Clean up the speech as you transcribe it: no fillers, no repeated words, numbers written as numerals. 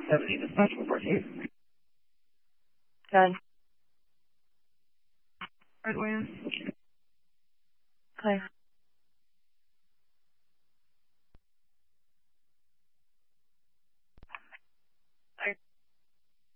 70 dispatch report to you. Done. Right, Williams. Clear.